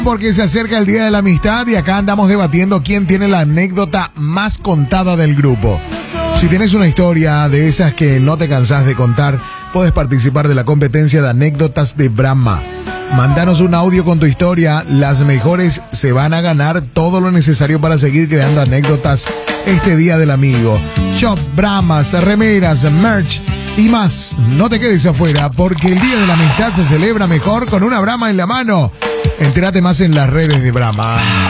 Porque se acerca el Día de la Amistad y acá andamos debatiendo quién tiene la anécdota más contada del grupo. Si tienes una historia de esas que no te cansás de contar, puedes participar de la competencia de anécdotas de Brahma. Mándanos un audio con tu historia, las mejores se van a ganar todo lo necesario para seguir creando anécdotas este Día del Amigo. Shop, Brahmas, remeras, merch y más. No te quedes afuera porque el Día de la Amistad se celebra mejor con una Brahma en la mano. Entérate más en las redes de Brahma.